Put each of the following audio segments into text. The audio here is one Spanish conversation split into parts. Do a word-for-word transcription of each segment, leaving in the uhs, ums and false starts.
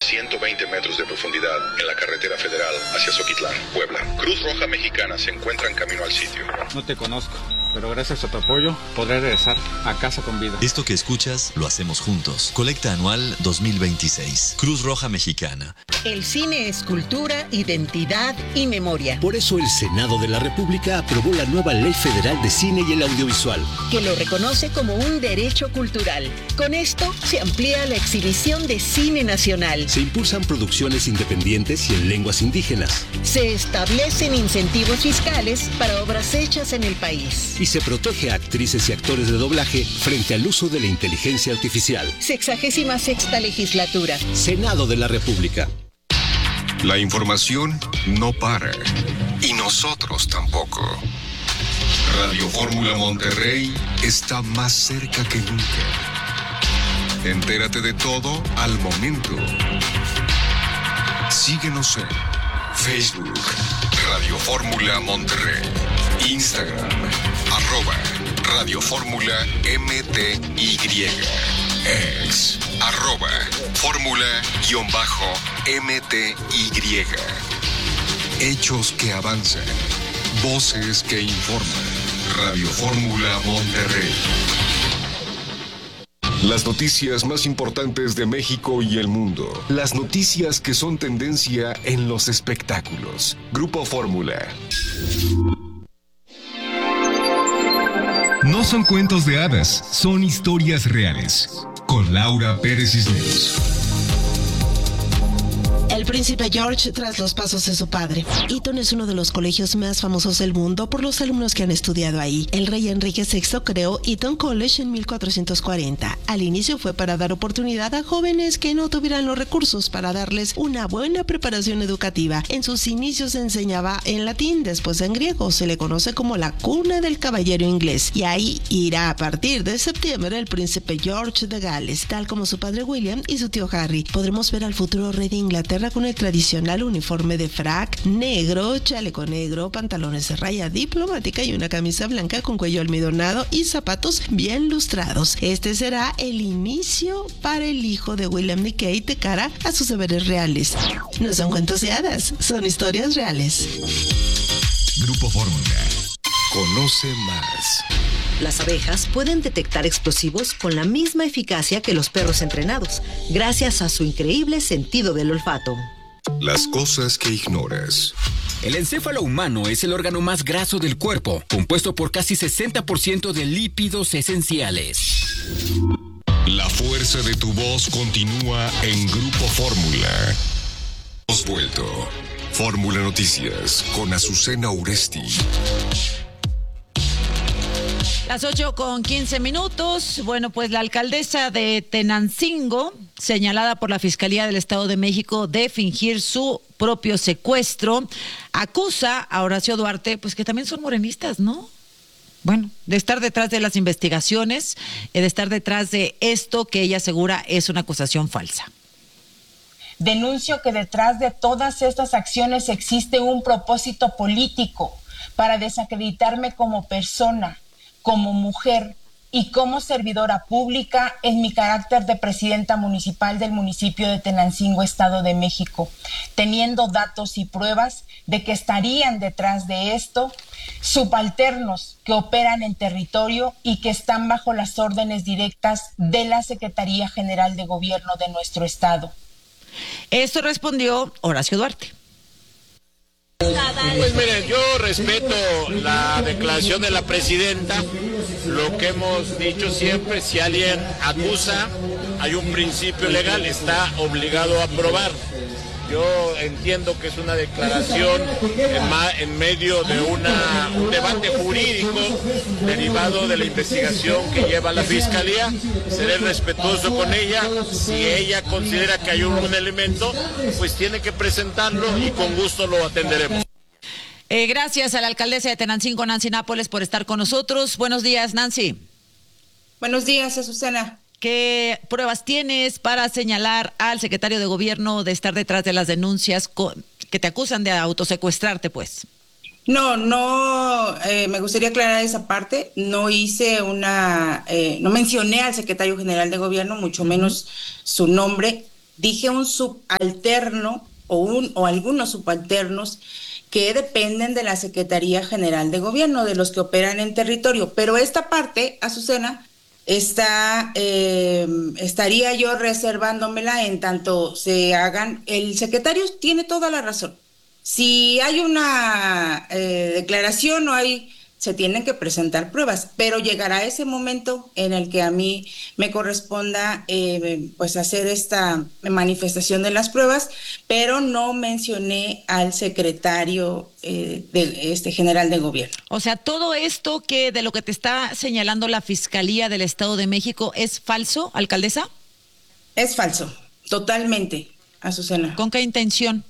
ciento veinte metros de profundidad en la carretera federal hacia Zoquitlán, Puebla. Cruz Roja Mexicana se encuentra en camino al sitio. No te conozco, pero gracias a tu apoyo podré regresar a casa con vida. Esto que escuchas lo hacemos juntos. Colecta anual dos mil veintiséis. Cruz Roja Mexicana. El cine es cultura, identidad y memoria. Por eso el Senado de la República aprobó la nueva Ley Federal de Cine y el Audiovisual, que lo reconoce como un derecho cultural. Con esto se amplía la exhibición de cine nacional. Se impulsan producciones independientes y en lenguas indígenas. Se establecen incentivos fiscales para obras hechas en el país. Y se protege a actrices y actores de doblaje frente al uso de la inteligencia artificial. Sexagésima sexta legislatura. Senado de la República. La información no para. Y nosotros tampoco. Radio Fórmula Monterrey está más cerca que nunca. Entérate de todo al momento. Síguenos en Facebook, Radio Fórmula Monterrey, Instagram, arroba Radio Fórmula M T Y, ex, arroba Fórmula-M T Y. Hechos que avanzan, voces que informan. Radio Fórmula Monterrey. Las noticias más importantes de México y el mundo. Las noticias que son tendencia en los espectáculos. Grupo Fórmula. No son cuentos de hadas, son historias reales. Con Laura Pérez Cisneros. El príncipe George tras los pasos de su padre. Eton es uno de los colegios más famosos del mundo por los alumnos que han estudiado ahí. El rey Enrique sexto creó Eton College en mil cuatrocientos cuarenta. Al inicio fue para dar oportunidad a jóvenes que no tuvieran los recursos para darles una buena preparación educativa. En sus inicios se enseñaba en latín, después en griego. Se le conoce como la cuna del caballero inglés. Y ahí irá a partir de septiembre el príncipe George de Gales, tal como su padre William y su tío Harry. Podremos ver al futuro rey de Inglaterra con el tradicional uniforme de frac negro, chaleco negro, pantalones de raya diplomática y una camisa blanca con cuello almidonado y zapatos bien lustrados. Este será el inicio para el hijo de William y Kate de cara a sus deberes reales. No son cuentos de hadas, son historias reales. Grupo Fórmula. Conoce más. Las abejas pueden detectar explosivos con la misma eficacia que los perros entrenados, gracias a su increíble sentido del olfato. Las cosas que ignoras. El encéfalo humano es el órgano más graso del cuerpo, compuesto por casi sesenta por ciento de lípidos esenciales. La fuerza de tu voz continúa en Grupo Fórmula. Hemos vuelto. Fórmula Noticias con Azucena Uresti. Las ocho con quince minutos. Bueno, pues la alcaldesa de Tenancingo, señalada por la Fiscalía del Estado de México de fingir su propio secuestro, acusa a Horacio Duarte, pues que también son morenistas, ¿no? Bueno, de estar detrás de las investigaciones, de estar detrás de esto que ella asegura es una acusación falsa. Denuncio que detrás de todas estas acciones existe un propósito político para desacreditarme como persona, como mujer y como servidora pública en mi carácter de presidenta municipal del municipio de Tenancingo, Estado de México, teniendo datos y pruebas de que estarían detrás de esto subalternos que operan en territorio y que están bajo las órdenes directas de la Secretaría General de Gobierno de nuestro estado. Esto respondió Horacio Duarte. Pues miren, yo respeto la declaración de la presidenta, lo que hemos dicho siempre, si alguien acusa, hay un principio legal, está obligado a probar. Yo entiendo que es una declaración en, ma- en medio de una, un debate jurídico derivado de la investigación que lleva la Fiscalía. Seré respetuoso con ella. Si ella considera que hay un, un elemento, pues tiene que presentarlo y con gusto lo atenderemos. Eh, gracias a la alcaldesa de Tenancingo, Nancy Nápoles, por estar con nosotros. Buenos días, Nancy. Buenos días, Azucena. ¿Qué pruebas tienes para señalar al secretario de Gobierno de estar detrás de las denuncias con, que te acusan de autosecuestrarte, pues? No, no, eh, me gustaría aclarar esa parte. No hice una, eh, no mencioné al secretario general de Gobierno, mucho menos su nombre. Dije un subalterno o, un, o algunos subalternos que dependen de la Secretaría General de Gobierno, de los que operan en territorio. Pero esta parte, Azucena, está, eh, estaría yo reservándomela en tanto se hagan. El secretario tiene toda la razón. Si hay una eh, declaración o hay, se tienen que presentar pruebas, pero llegará ese momento en el que a mí me corresponda eh, pues hacer esta manifestación de las pruebas, pero no mencioné al secretario eh, de, este, general de gobierno. O sea, todo esto que de lo que te está señalando la Fiscalía del Estado de México es falso, alcaldesa. Es falso, totalmente, Azucena. ¿Con qué intención?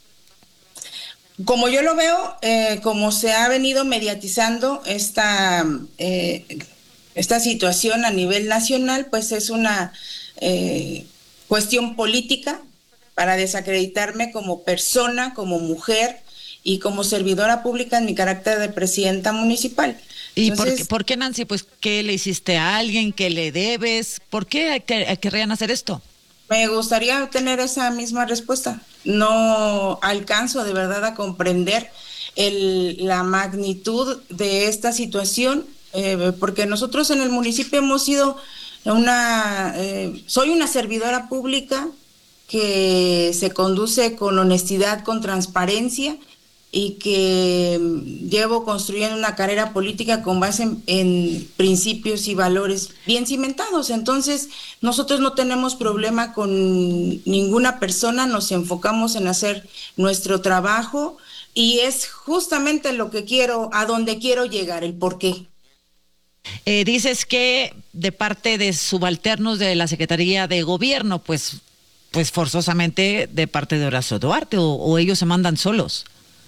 Como yo lo veo, eh, como se ha venido mediatizando esta, eh, esta situación a nivel nacional, pues es una eh, cuestión política para desacreditarme como persona, como mujer y como servidora pública en mi carácter de presidenta municipal. ¿Y Entonces, por, qué, por qué, Nancy? Pues, ¿qué le hiciste a alguien? ¿Qué le debes? ¿Por qué querrían hacer esto? Me gustaría tener esa misma respuesta. No alcanzo de verdad a comprender el, la magnitud de esta situación, eh, porque nosotros en el municipio hemos sido una, eh, soy una servidora pública que se conduce con honestidad, con transparencia y que llevo construyendo una carrera política con base en, en principios y valores bien cimentados. Entonces, nosotros no tenemos problema con ninguna persona, nos enfocamos en hacer nuestro trabajo y es justamente lo que quiero, a donde quiero llegar, el por qué. Eh, dices que de parte de subalternos de la Secretaría de Gobierno, pues, pues forzosamente de parte de Horacio Duarte, o, o ellos se mandan solos.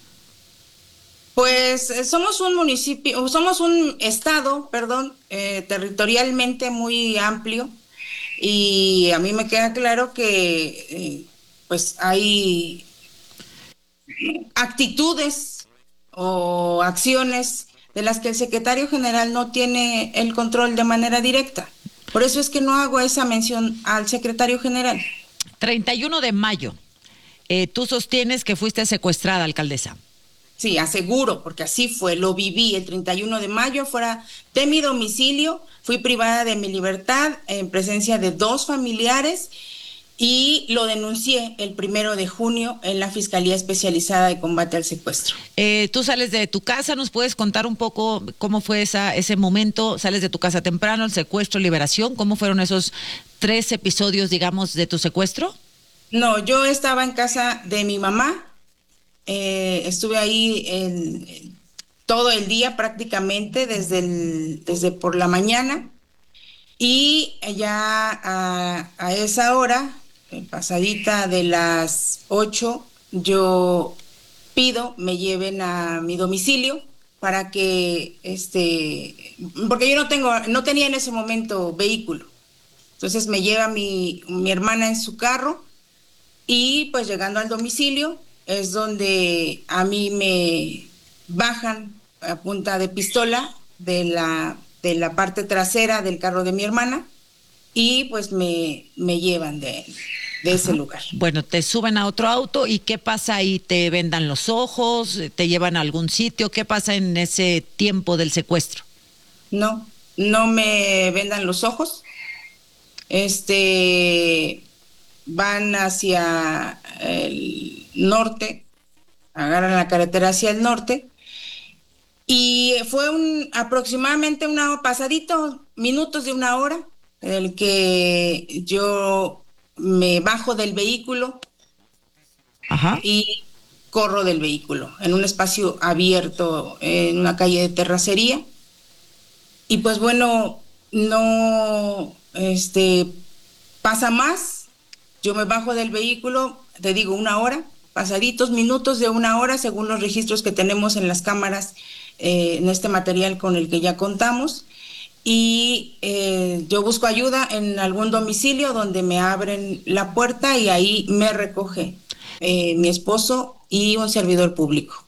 Pues eh, somos un municipio, somos un estado, perdón, eh, territorialmente muy amplio y a mí me queda claro que eh, pues hay actitudes o acciones de las que el secretario general no tiene el control de manera directa. Por eso es que no hago esa mención al secretario general. treinta y uno de mayo, eh, tú sostienes que fuiste secuestrada, alcaldesa. Sí, aseguro, porque así fue, lo viví el treinta y uno de mayo, fuera de mi domicilio, fui privada de mi libertad en presencia de dos familiares y lo denuncié el primero de junio en la Fiscalía Especializada de Combate al Secuestro. Eh, tú sales de tu casa, ¿nos puedes contar un poco cómo fue esa, ese momento? Sales de tu casa temprano, el secuestro, liberación, ¿cómo fueron esos tres episodios, digamos, de tu secuestro? No, yo estaba en casa de mi mamá. Eh, estuve ahí el, todo el día prácticamente, desde, el, desde por la mañana, y ya a, a esa hora, pasadita de las ocho, yo pido me lleven a mi domicilio para que, este, porque yo no tengo, no tenía en ese momento vehículo, entonces me lleva mi, mi hermana en su carro y pues llegando al domicilio es donde a mí me bajan a punta de pistola de la, de la parte trasera del carro de mi hermana y pues me, me llevan de, de ese lugar. Bueno, te suben a otro auto y ¿qué pasa ahí? ¿Te vendan los ojos? ¿Te llevan a algún sitio? ¿Qué pasa en ese tiempo del secuestro? No, no me vendan los ojos. Este, van hacia el norte, agarran la carretera hacia el norte y fue un aproximadamente una pasadito, minutos de una hora, en el que yo me bajo del vehículo. Ajá. Y corro del vehículo en un espacio abierto en una calle de terracería y pues bueno, no este pasa más, yo me bajo del vehículo, te digo una hora, pasaditos minutos de una hora según los registros que tenemos en las cámaras, eh, en este material con el que ya contamos, y eh, yo busco ayuda en algún domicilio donde me abren la puerta y ahí me recoge eh, mi esposo y un servidor público.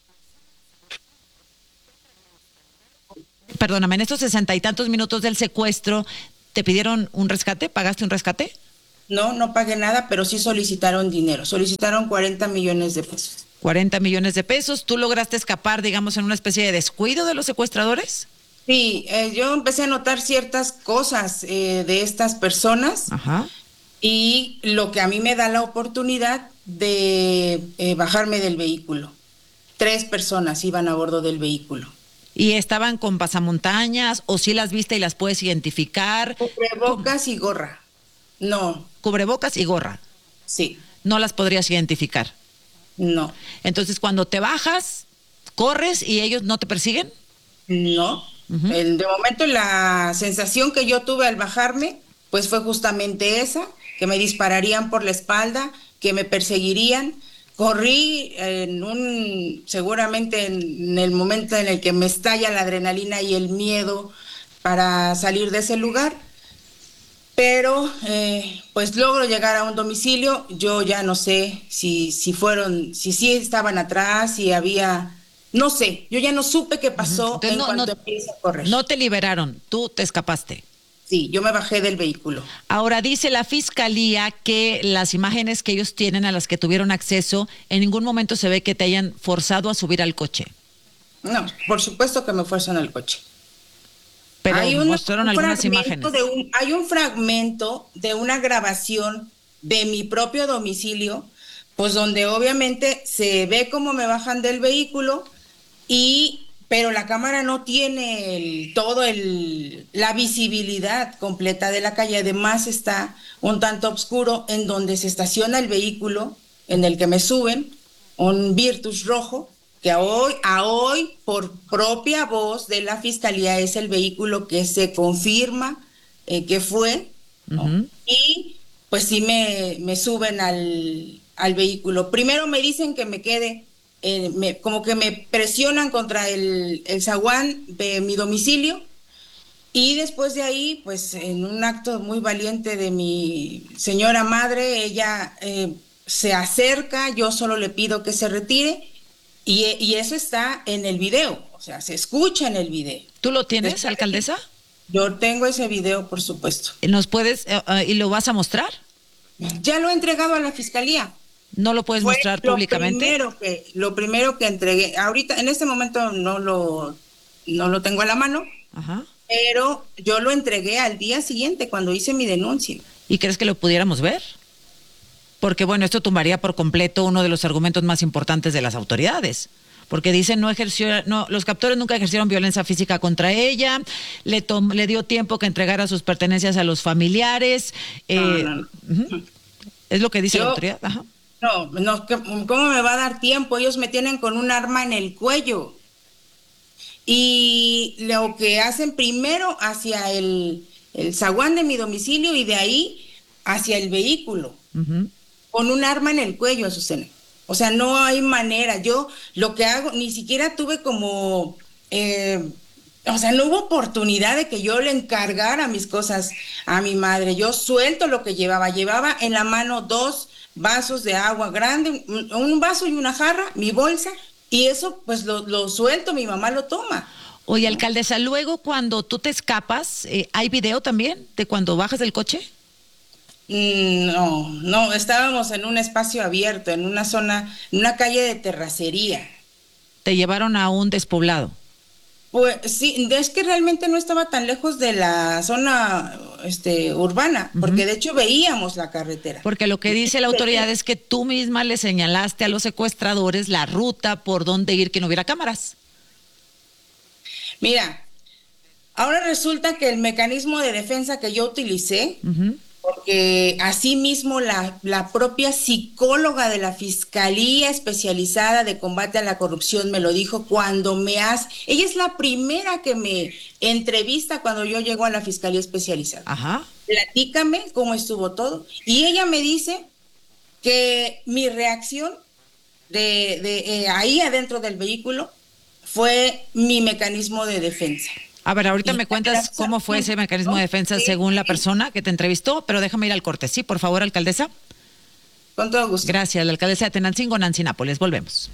Perdóname, en estos sesenta y tantos minutos del secuestro, ¿te pidieron un rescate? ¿Pagaste un rescate? no, no pagué nada, pero sí solicitaron dinero. Solicitaron cuarenta millones de pesos. cuarenta millones de pesos. ¿Tú lograste escapar, digamos, en una especie de descuido de los secuestradores? Sí, eh, yo empecé a notar ciertas cosas eh, de estas personas. Ajá. Y lo que a mí me da la oportunidad de eh, bajarme del vehículo. Tres personas iban a bordo del vehículo. ¿Y estaban con pasamontañas o sí las viste y las puedes identificar? Cubrebocas ¿Cómo? Y gorra. No. Cubrebocas y gorra. Sí. No las podrías identificar. No. Entonces, cuando te bajas, corres y ellos no te persiguen. No. Uh-huh. El, de momento la sensación que yo tuve al bajarme, pues fue justamente esa, que me dispararían por la espalda, que me perseguirían. Corrí en un, seguramente en el momento en el que me estalla la adrenalina y el miedo para salir de ese lugar, pero eh, pues logro llegar a un domicilio. Yo ya no sé si, si fueron, si sí estaban atrás, si había, no sé, yo ya no supe qué pasó. Entonces, en no, cuanto no, empecé a correr. No te liberaron, tú te escapaste. Sí, yo me bajé del vehículo. Ahora dice la fiscalía que las imágenes que ellos tienen, a las que tuvieron acceso, en ningún momento se ve que te hayan forzado a subir al coche. No, por supuesto que me fuerzan al coche. Pero hay una, mostraron algunas imágenes. De un, hay un fragmento de una grabación de mi propio domicilio, pues donde obviamente se ve cómo me bajan del vehículo y... pero la cámara no tiene el, todo el, la visibilidad completa de la calle. Además está un tanto oscuro en donde se estaciona el vehículo en el que me suben, un Virtus rojo, que a hoy, a hoy por propia voz de la fiscalía es el vehículo que se confirma eh, que fue, ¿no? Uh-huh. Y pues sí me, me suben al, al vehículo. Primero me dicen que me quede... Eh, me, como que me presionan contra el, el zaguán de mi domicilio y después de ahí, pues en un acto muy valiente de mi señora madre, ella eh, se acerca, yo solo le pido que se retire y, y eso está en el video, o sea, se escucha en el video. ¿Tú lo tienes, después, alcaldesa? Yo tengo ese video, por supuesto. ¿Nos puedes, uh, uh, y lo vas a mostrar? Ya lo he entregado a la fiscalía. ¿No lo puedes Fue mostrar lo públicamente? Primero que, lo primero que entregué, ahorita, en este momento no lo, no lo tengo a la mano, Ajá. pero yo lo entregué al día siguiente cuando hice mi denuncia. ¿Y crees que lo pudiéramos ver? Porque bueno, esto tumbaría por completo uno de los argumentos más importantes de las autoridades. Porque dicen no ejerció, no, los captores nunca ejercieron violencia física contra ella, le, tom, le dio tiempo que entregara sus pertenencias a los familiares. Eh, no, no, no. Uh-huh. Es lo que dice yo, la autoridad. Ajá. No, no, ¿cómo me va a dar tiempo? Ellos me tienen con un arma en el cuello. Y lo que hacen primero hacia el, el zaguán de mi domicilio y de ahí hacia el vehículo. Uh-huh. Con un arma en el cuello, Azucena. O sea, no hay manera. Yo lo que hago, ni siquiera tuve como... Eh, o sea, no hubo oportunidad de que yo le encargara mis cosas a mi madre. Yo suelto lo que llevaba. Llevaba en la mano dos... vasos de agua grande, un, un vaso y una jarra, mi bolsa, y eso pues lo, lo suelto, mi mamá lo toma. Oye, alcaldesa, luego cuando tú te escapas, eh, ¿hay video también de cuando bajas del coche? Mm, no, no, estábamos en un espacio abierto, en una zona, en una calle de terracería. ¿Te llevaron a un despoblado? Pues sí, es que realmente no estaba tan lejos de la zona este, urbana, uh-huh. porque de hecho veíamos la carretera. Porque lo que dice la autoridad es que tú misma le señalaste a los secuestradores la ruta por donde ir, que no hubiera cámaras. Mira, ahora resulta que el mecanismo de defensa que yo utilicé, uh-huh. porque asimismo la, la propia psicóloga de la Fiscalía Especializada de Combate a la Corrupción me lo dijo cuando me hace, ella es la primera que me entrevista cuando yo llego a la Fiscalía Especializada. Ajá. Platícame cómo estuvo todo. Y ella me dice que mi reacción de, de eh, ahí adentro del vehículo fue mi mecanismo de defensa. A ver, ahorita me cuentas cómo fue ese mecanismo de defensa según la persona que te entrevistó, pero déjame ir al corte. Sí, por favor, alcaldesa. Con todo gusto. Gracias, la alcaldesa de Tenancingo, Nancy Nápoles. Volvemos.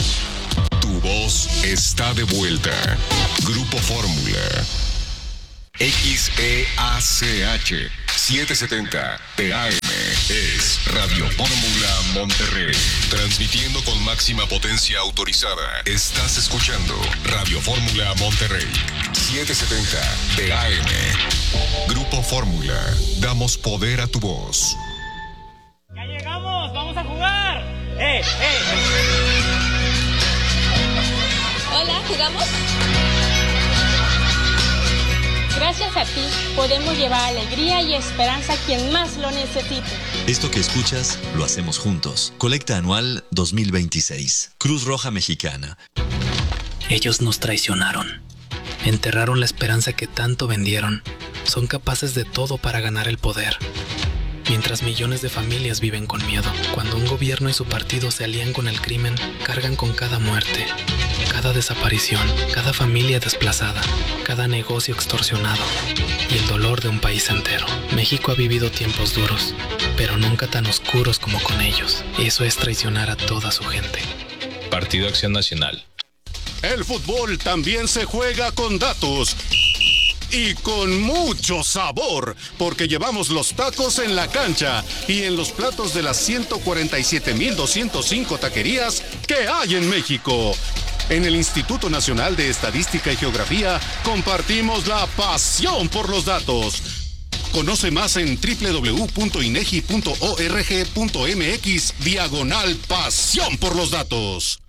Tu voz está de vuelta. Grupo Fórmula. X E A C H setecientos setenta T A M es Radio Fórmula Monterrey. Transmitiendo con máxima potencia autorizada. Estás escuchando Radio Fórmula Monterrey. setecientos setenta T A M. Grupo Fórmula. Damos poder a tu voz. ¡Ya llegamos! ¡Vamos a jugar! ¡Eh, eh! Hola, ¿jugamos? Gracias a ti podemos llevar alegría y esperanza a quien más lo necesite. Esto que escuchas lo hacemos juntos. Colecta anual dos mil veintiséis. Cruz Roja Mexicana. Ellos nos traicionaron. Enterraron la esperanza que tanto vendieron. Son capaces de todo para ganar el poder. Mientras millones de familias viven con miedo. Cuando un gobierno y su partido se alían con el crimen, cargan con cada muerte, cada desaparición, cada familia desplazada, cada negocio extorsionado y el dolor de un país entero. México ha vivido tiempos duros, pero nunca tan oscuros como con ellos. Eso es traicionar a toda su gente. Partido Acción Nacional. El fútbol también se juega con datos. Y con mucho sabor, porque llevamos los tacos en la cancha y en los platos de las ciento cuarenta y siete mil doscientos cinco taquerías que hay en México. En el Instituto Nacional de Estadística y Geografía compartimos la pasión por los datos. Conoce más en doble u doble u doble u punto inegi punto org punto mx diagonal pasión por los datos.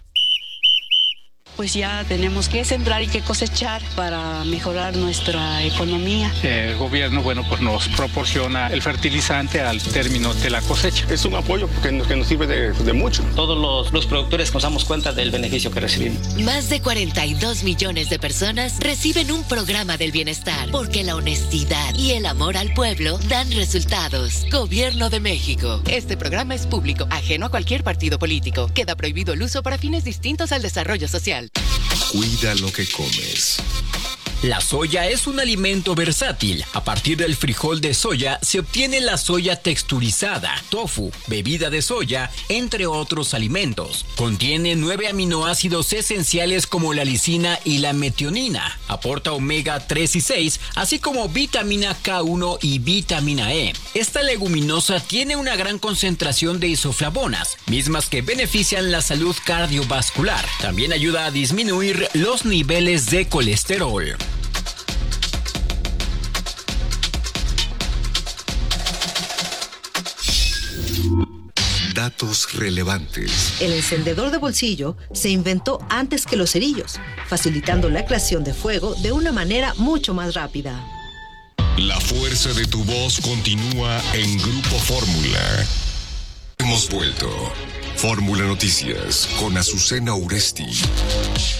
Pues ya tenemos que sembrar y que cosechar para mejorar nuestra economía. El gobierno, bueno, pues nos proporciona el fertilizante al término de la cosecha. Es un apoyo que nos, que nos sirve de, de mucho. Todos los, los productores nos damos cuenta del beneficio que recibimos. Más de cuarenta y dos millones de personas reciben un programa del bienestar, porque la honestidad y el amor al pueblo dan resultados. Gobierno de México. Este programa es público, ajeno a cualquier partido político. Queda prohibido el uso para fines distintos al desarrollo social. Cuida lo que comes. La soya es un alimento versátil. A partir del frijol de soya se obtiene la soya texturizada, tofu, bebida de soya, entre otros alimentos. Contiene nueve aminoácidos esenciales como la lisina y la metionina. Aporta omega tres y seis, así como vitamina K uno y vitamina E. Esta leguminosa tiene una gran concentración de isoflavonas, mismas que benefician la salud cardiovascular. También ayuda a disminuir los niveles de colesterol. Datos relevantes. El encendedor de bolsillo se inventó antes que los cerillos, facilitando la creación de fuego de una manera mucho más rápida. La fuerza de tu voz continúa en Grupo Fórmula. Hemos vuelto. Fórmula Noticias con Azucena Uresti.